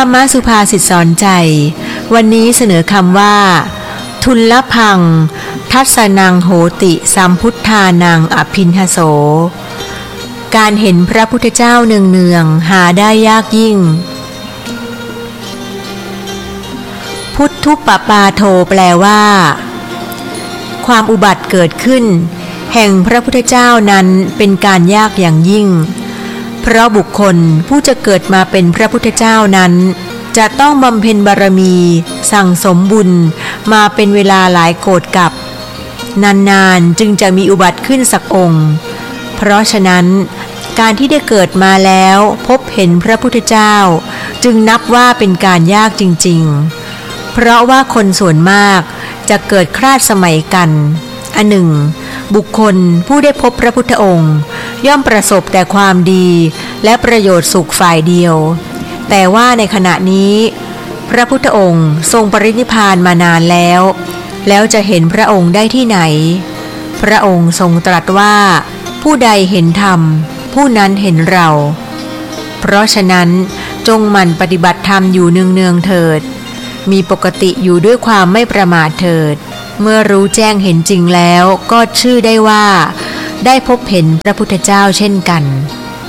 รรมสุภาษิตสอนใจวันนี้เสนอคำว่าทุลพังทัสนังโหติสัมพุทธานังอภินหโสการเห็นพระพุทธเจ้าเนืองๆหาได้ยากยิ่งพุทธุปปาโทแปลว่าความอุบัติเกิดขึ้นแห่งพระพุทธเจ้านั้นเป็นการยากอย่างยิ่งเพราะบุคคลผู้จะเกิดมาเป็นพระพุทธเจ้านั้นจะต้องบำเพ็ญบารมีสั่งสมบุญมาเป็นเวลาหลายโกฏกับนานๆจึงจะมีอุบัติขึ้นสักองค์เพราะฉะนั้นการที่ได้เกิดมาแล้วพบเห็นพระพุทธเจ้าจึงนับว่าเป็นการยากจริงๆเพราะว่าคนส่วนมากจะเกิดคลาดสมัยกันอันหนึ่งบุคคลผู้ได้พบพระพุทธองค์ย่อมประสบแต่ความดีและประโยชน์สุขฝ่ายเดียวแต่ว่าในขณะนี้พระพุทธองค์ทรงปรินิพพานมานานแล้วจะเห็นพระองค์ได้ที่ไหนพระองค์ทรงตรัสว่าผู้ใดเห็นธรรมผู้นั้นเห็นเราเพราะฉะนั้นจงหมั่นปฏิบัติธรรมอยู่เนืองๆเถิดมีปกติอยู่ด้วยความไม่ประมาทเถิดเมื่อรู้แจ้งเห็นจริงแล้วก็ชื่อได้ว่าได้พบเห็นพระพุทธเจ้าเช่นกัน